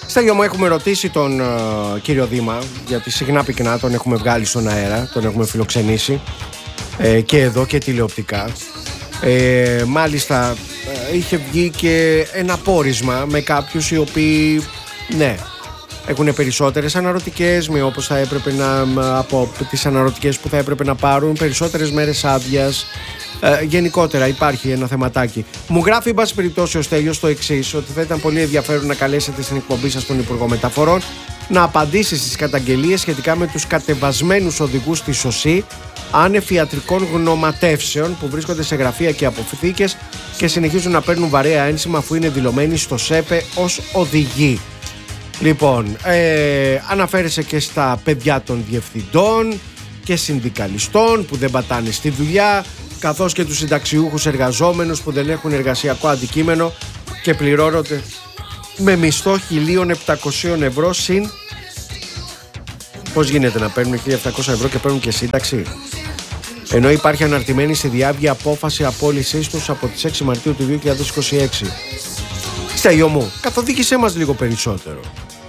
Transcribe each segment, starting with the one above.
Στέλιο μου, έχουμε ρωτήσει τον κύριο Δήμα, γιατί συχνά πυκνά τον έχουμε βγάλει στον αέρα, τον έχουμε φιλοξενήσει και εδώ και τηλεοπτικά. Μάλιστα είχε βγει και ένα πόρισμα με κάποιους οι οποίοι, ναι, έχουν περισσότερες αναρωτικές, με όπως θα έπρεπε από τις αναρωτικές που θα έπρεπε να πάρουν, περισσότερες μέρες άδειας. Γενικότερα υπάρχει ένα θεματάκι. Μου γράφει, εν πάση περιπτώσει, ο Στέλιος το εξής, ότι θα ήταν πολύ ενδιαφέρον να καλέσετε στην εκπομπή σας τον Υπουργό Μεταφορών να απαντήσει στις καταγγελίες σχετικά με τους κατεβασμένους οδηγούς στη ΣΟΣΗ άνευ ιατρικών γνωματεύσεων που βρίσκονται σε γραφεία και αποθήκες και συνεχίζουν να παίρνουν βαρέα ένσημα αφού είναι δηλωμένοι στο ΣΕΠΕ ως οδηγοί. Λοιπόν, αναφέρεσαι και στα παιδιά των διευθυντών και συνδικαλιστών που δεν πατάνε στη δουλειά, καθώς και τους συνταξιούχους εργαζόμενους που δεν έχουν εργασιακό αντικείμενο και πληρώνονται με μισθό 1.700 ευρώ συν. Πώς γίνεται να παίρνουν 1.700 ευρώ και παίρνουν και σύνταξη, ενώ υπάρχει αναρτημένη στη διάβγεια απόφαση απόλυσής τους από τις 6 Μαρτίου του 2026. Στέλιο μου, καθοδήγησέ μας λίγο περισσότερο.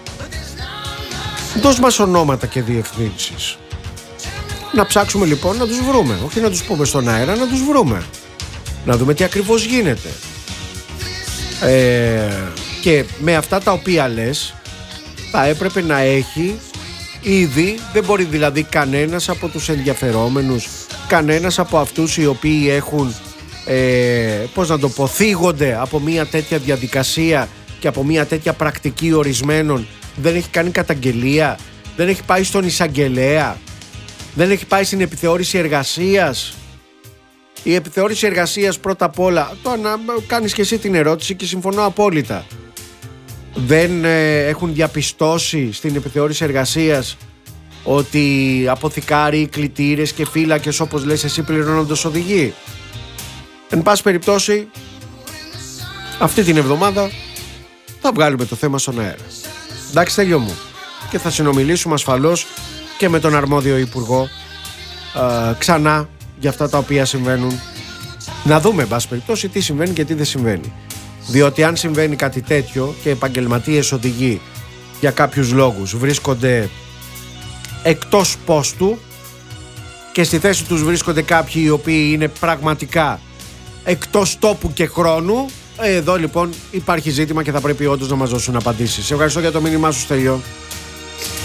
Δώσ' μας ονόματα και διευθύνσεις. Να ψάξουμε λοιπόν να τους βρούμε. Όχι να τους πούμε στον αέρα, να τους βρούμε. Να δούμε τι ακριβώς γίνεται. Και με αυτά τα οποία λες θα έπρεπε να έχει ήδη, δεν μπορεί δηλαδή κανένας από τους ενδιαφερόμενους, κανένας από αυτούς οι οποίοι έχουν πώς να το πω, θίγονται από μια τέτοια διαδικασία και από μια τέτοια πρακτική ορισμένων, δεν έχει κάνει καταγγελία, δεν έχει πάει στον εισαγγελέα, δεν έχει πάει στην επιθεώρηση εργασίας. Η επιθεώρηση εργασίας, πρώτα απ' όλα, κάνεις και εσύ την ερώτηση και συμφωνώ απόλυτα, δεν έχουν διαπιστώσει στην επιθεώρηση εργασίας ότι αποθηκάροι, κλητήρες και φύλακες, όπως λες εσύ, πληρώνονται ως οδηγοί. Εν πάση περιπτώσει, αυτή την εβδομάδα θα βγάλουμε το θέμα στον αέρα. Εντάξει, Στέλιο μου, και θα συνομιλήσουμε ασφαλώς και με τον αρμόδιο υπουργό ξανά για αυτά τα οποία συμβαίνουν. Να δούμε, εν πάση περιπτώσει, τι συμβαίνει και τι δεν συμβαίνει. Διότι αν συμβαίνει κάτι τέτοιο και επαγγελματίες οδηγοί για κάποιους λόγους βρίσκονται εκτός πόστου και στη θέση τους βρίσκονται κάποιοι οι οποίοι είναι πραγματικά εκτός τόπου και χρόνου, εδώ λοιπόν υπάρχει ζήτημα και θα πρέπει όντως να μας δώσουν απαντήσεις. Ευχαριστώ για το μήνυμά σου, Στέλιο.